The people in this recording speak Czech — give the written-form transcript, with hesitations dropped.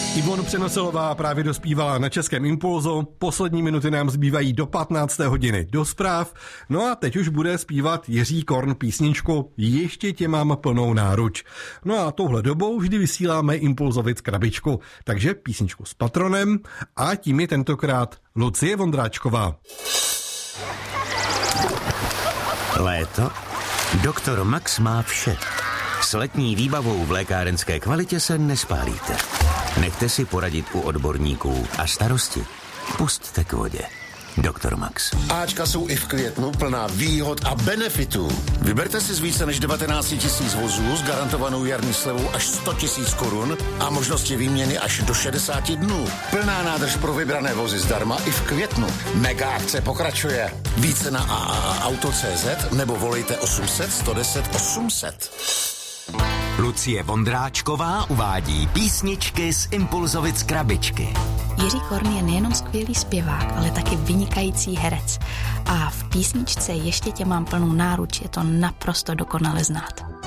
Ivona Přenosilová právě dospívala na Českém Impulzu, poslední minuty nám zbývají do 15. hodiny do zpráv, no a teď už bude zpívat Jiří Korn písničku Ještě tě mám plnou náruč. No a touhle dobou vždy vysíláme Impulzovic krabičku, takže písničku s patronem a tím je tentokrát Lucie Vondráčková. Léto? Doktor Max má vše. S letní výbavou v lékárenské kvalitě se nespálíte. Nechte si poradit u odborníků a starosti pusťte k vodě. Doktor Max. Ačka jsou i v květnu plná výhod a benefitů. Vyberte si z více než 19 000 vozů s garantovanou jarní slevou až 100 000 korun a možnosti výměny až do 60 dnů. Plná nádrž pro vybrané vozy zdarma i v květnu. Mega akce pokračuje. Více na AAAuto.cz nebo volejte 800 110 800. Lucie Vondráčková uvádí písničky z Impulzovic krabičky. Jiří Korn je nejenom skvělý zpěvák, ale taky vynikající herec. A v písničce Ještě tě mám plnou náruč je to naprosto dokonale znát.